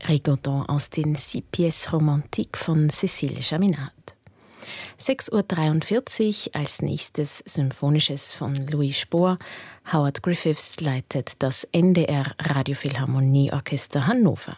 Rigodon aus den 7 Pièces Romantiques von Cécile Chaminade. 6:43 Uhr als nächstes Symphonisches von Louis Spohr. Howard Griffiths leitet das NDR Radiophilharmonieorchester Hannover.